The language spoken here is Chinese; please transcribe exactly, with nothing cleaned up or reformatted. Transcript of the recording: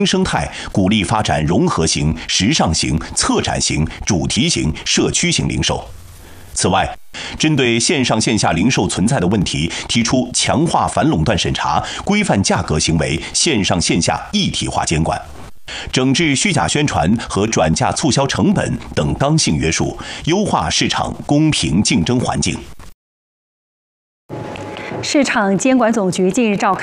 生态，鼓励发展融合型、时尚型、策展型、主题型、社区型零售。此外，针对线上线下零售存在的问题，提出强化反垄断审查、规范价格行为、线上线下一体化监管，整治虚假宣传和转嫁促销成本等刚性约束，优化市场公平竞争环境。 市场监管总局近日召开